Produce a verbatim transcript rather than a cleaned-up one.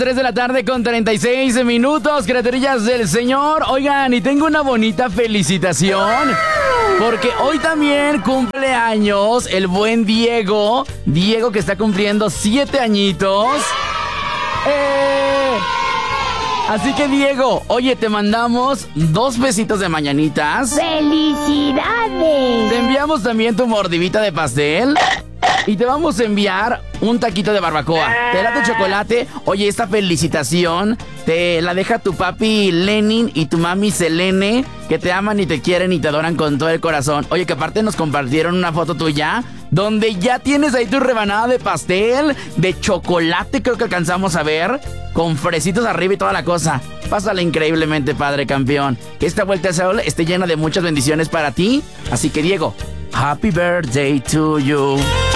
tres de la tarde con treinta y seis minutos, criaturillas del Señor. Oigan, y tengo una bonita felicitación, porque hoy también cumple años el buen Diego. Diego, que está cumpliendo siete añitos. ¡Eh! Así que, Diego, oye, te mandamos dos besitos de mañanitas. ¡Felicidades! Te enviamos también tu mordidita de pastel. Y te vamos a enviar un taquito de barbacoa. Te late chocolate. Oye, esta felicitación te la deja tu papi Lenin y tu mami Selene, que te aman y te quieren y te adoran con todo el corazón. Oye, que aparte nos compartieron una foto tuya donde ya tienes ahí tu rebanada de pastel, de chocolate, creo que alcanzamos a ver, con fresitos arriba y toda la cosa. Pásala increíblemente, padre campeón. Que esta vuelta al sol esté llena de muchas bendiciones para ti. Así que, Diego, happy birthday to you.